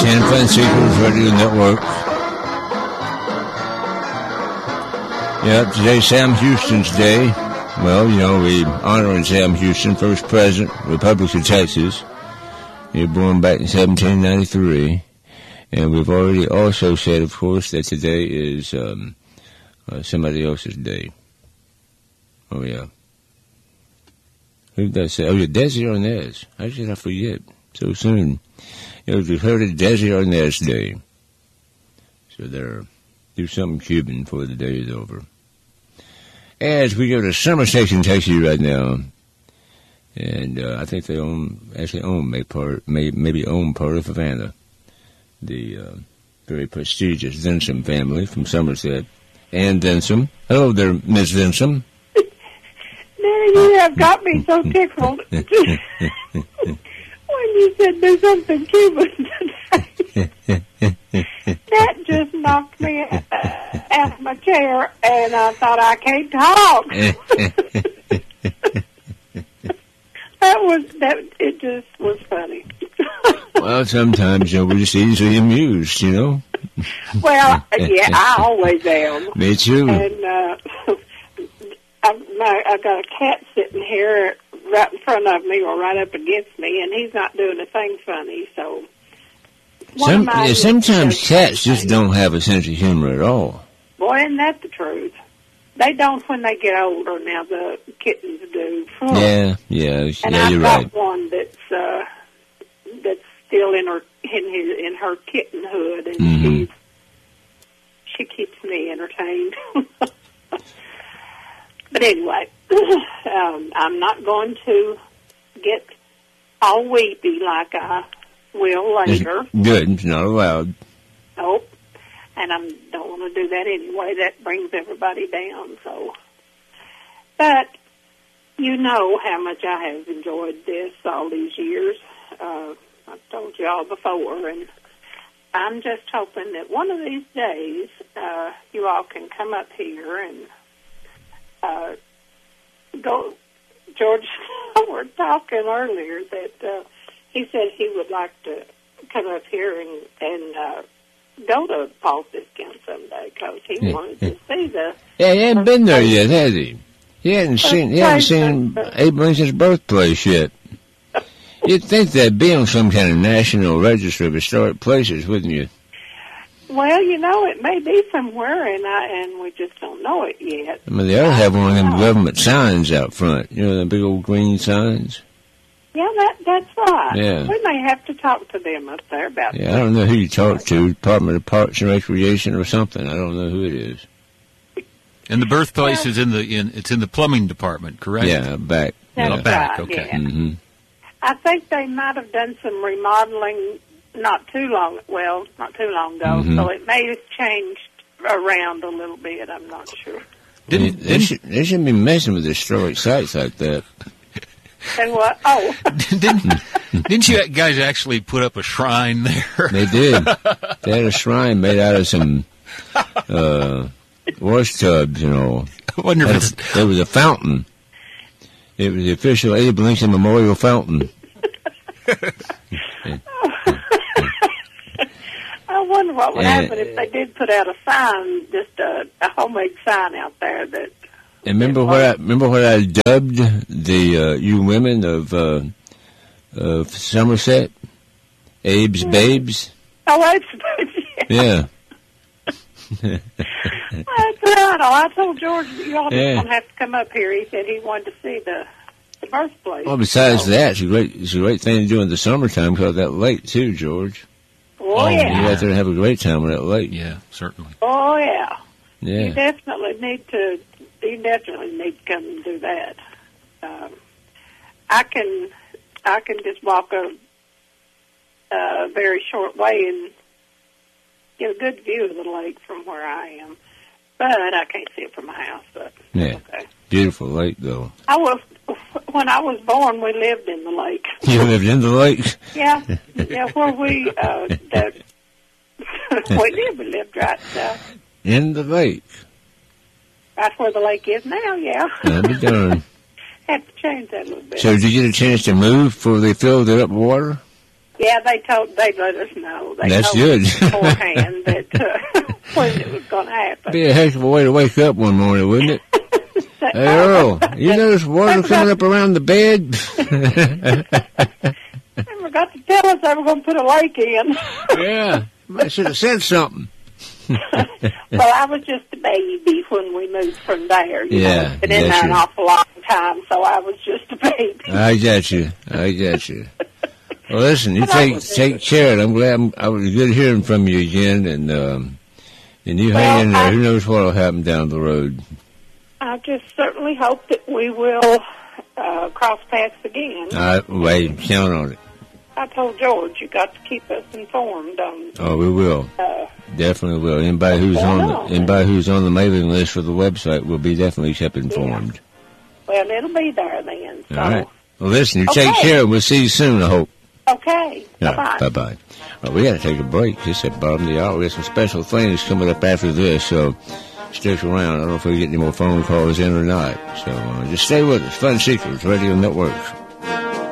San Francisco's Radio Network. Yeah, today's Sam Houston's day. Well, you know, we honoring Sam Houston, first president, Republic of Texas. He was born back in 1793. And we've already also said, of course, that today is somebody else's day. Oh, yeah. Who did I say? Oh, yeah, Desi Arnaz. How did I forget so soon? It was declared Desi Arnaz Day. So there, do something Cuban before the day is over. As we go to Summer Station, Texas right now. And I think they maybe own part of Havana. The very prestigious Denson family from Somerset. Ann Denson. Hello there, Miss Denson. Now you have got me so tickled when you said there's something Cuban today. That just knocked me out of my chair, and I thought I can't talk. It just was funny. Well, sometimes, you know, we're just easily amused, you know. Well, yeah, I always am. Me too. And I've got a cat sitting here right in front of me or right up against me, and he's not doing a thing funny, so... Sometimes cats just don't have a sense of humor at all. Boy, isn't that the truth? They don't when they get older. Now the kittens do. Yeah, and you're right. I've got one that's still in her kittenhood, and she keeps me entertained. But anyway, I'm not going to get all weepy like I will later. Good, it's not allowed. Nope. And I don't want to do that anyway. That brings everybody down. So, but you know how much I have enjoyed this all these years. I've told you all before, and I'm just hoping that one of these days you all can come up here and go. George, we were talking earlier that he said he would like to come up here and go to Paul's Discount someday because he wanted to see the... Yeah, he hasn't been there yet, has he? He hasn't seen Abe Lincoln's birthplace yet. You'd think that'd be on some kind of national register of historic places, wouldn't you? Well, you know, it may be somewhere, and we just don't know it yet. I mean, they ought to have one of them government signs out front. You know, the big old green signs? Yeah, that's right. Yeah. We may have to talk to them up there about that. Yeah, I don't know who you talk to, Department of Parks and Recreation or something. I don't know who it is. And the birthplace is in the plumbing department, correct? Yeah, back. That's back, right, okay. Yeah. Mm-hmm. I think they might have done some remodeling not too long ago, so it may have changed around a little bit. I'm not sure. They shouldn't be messing with historic sites like that. And what? Oh. Didn't you guys actually put up a shrine there? They did. They had a shrine made out of some wash tubs, you know. I wonder if there was a fountain. It was the official Abe Lincoln Memorial Fountain. I wonder what would happen if they did put out a sign, just a homemade sign out there that... And remember what I dubbed the you women of Somerset? Abe's Babes? Oh, Abe's Babes, yeah. That's right. I told George you all just don't have to come up here. He said he wanted to see the birthplace. Well, besides that, it's a great thing to do in the summertime because of that lake, too, George. Oh, yeah. You out there and have a great time on that lake. Yeah, certainly. Oh, yeah. Yeah. You definitely need to come and do that. I can just walk a very short way and get a good view of the lake from where I am, but I can't see it from my house. But yeah, okay. Beautiful lake though. When I was born, we lived in the lake. You lived in the lake? Yeah, where we we lived right in the lake. Right where the lake is now, yeah. That'd be darn. Had to change that a little bit. So did you get a chance to move before they filled it up with water? Yeah, they'd let us know. They That's told good. us beforehand that when it was going to happen. Be a heck of a way to wake up one morning, wouldn't it? Hey, Earl, you notice water coming up around the bed? They forgot to tell us they were going to put a lake in. Yeah, I should have said something. Well, I was just a baby when we moved from there. You Yeah, know, it's been in that's there an it. awful long time, so I was just a baby. I got you. Well, listen, you take care. I'm glad I was good hearing from you again, and you hang in there. Who knows what'll happen down the road? I just certainly hope that we will cross paths again. Wait, count on it. I told George you got to keep us informed on. Oh, we will. Definitely will. Anybody who's on the mailing list for the website will be definitely kept informed. Yeah. Well, it'll be there then. So. All right. Well, listen, you take care. We'll see you soon, I hope. Okay. Bye-bye. Bye-bye. Well, we got to take a break. It's at the bottom of the hour. We got some special things coming up after this, so stick around. I don't know if we get any more phone calls in or not. So just stay with us. Fun Secrets Radio Network.